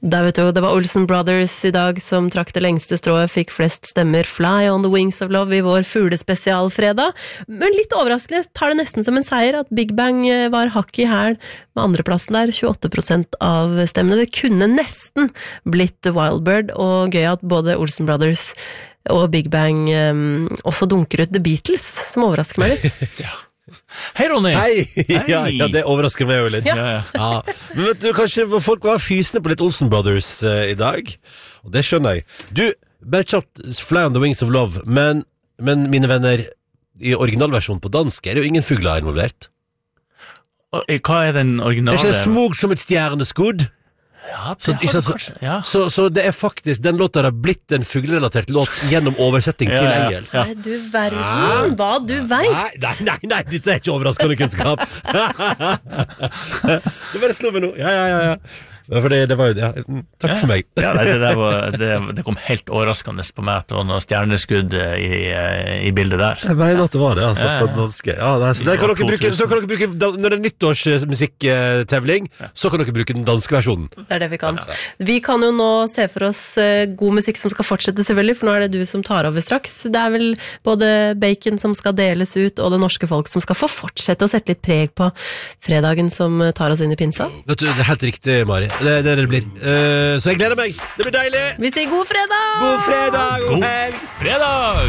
Der vet du, det var Olsen Brothers I dag som trakk det lengste strået, fikk flest stemmer Fly on the Wings of Love I vår fuglespesialfredag. Men litt overraskende tar det nesten som en seier at Big Bang var hakk I hæl med andreplassen der, 28% av stemmene. Det kunne nesten blitt Wildbird, og gøy at både Olsen Brothers og Big Bang også dunker ut The Beatles, som overrasker meg litt. Ja. Hei Ronny! Hei! Ja, det overrasker meg jo litt. Ja. Men vet du, kanskje folk var fysende på litt Olsen Brothers I dag, og det skjønner jeg. Du, bare kjapt Fly on the Wings of Love, men mine venner, I originalversjonen på dansk det jo ingen fugler involvert. Hva den originale? Det ikke smog som et stjerneskudd? Ja, Så, det har du kanskje. Ja. så det faktisk den låta har blitt en fuglerelatert låt gjennom oversetting til engelsk. Ja. Nei, du verden, hva du vet. Nei, dette ikke overraskende kunnskap. Det bare slår meg nå. Ja. For det var jo, takk for meg. Ja, det kom helt overraskende på meg at det var noe stjerneskudd I bildet der. Jeg mener at det var det, altså, på den danske. Ja, så det kan dere bruke, når det nyttårsmusikktevling, så kan dere bruke den danske versjonen. Det det vi kan. Vi kan jo nå se for oss god musikk som skal fortsette selvfølgelig, for nå det du som tar over straks. Det vel både bacon som skal deles ut, og det norske folk som skal få fortsette å sette litt preg på fredagen som tar oss inn I pinsa. Vet du, det helt riktig, Mari. Det blir. Så jeg gleder meg. Det blir deilig. Vi sier god fredag! God fredag, god helg. Fredag!